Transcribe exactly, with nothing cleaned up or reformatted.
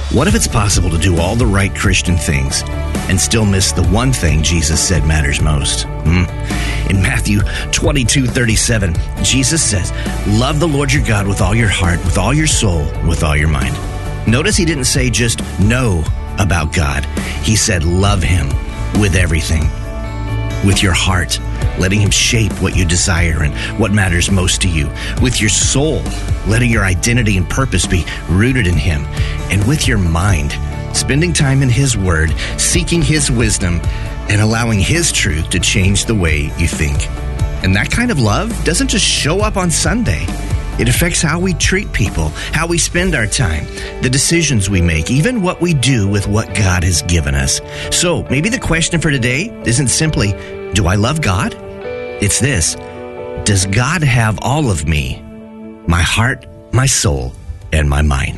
What if it's possible to do all the right Christian things and still miss the one thing Jesus said matters most? Hmm? In Matthew twenty-two thirty-seven, Jesus says, love the Lord your God with all your heart, with all your soul, with all your mind. Notice he didn't say just know about God. He said love him with everything, with your heart, letting him shape what you desire and what matters most to you. With your soul, letting your identity and purpose be rooted in him. And with your mind, spending time in his word, seeking his wisdom, and allowing his truth to change the way you think. And that kind of love doesn't just show up on Sunday. It affects how we treat people, how we spend our time, the decisions we make, even what we do with what God has given us. So maybe the question for today isn't simply, do I love God? It's this: does God have all of me? My heart, my soul, and my mind.